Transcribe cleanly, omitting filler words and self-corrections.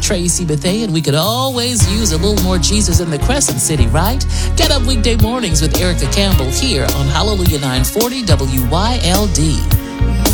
Tracy Bethea, and we could always use a little more Jesus in the Crescent City, right? Get up weekday mornings with Erica Campbell here on Hallelujah 940 WYLD.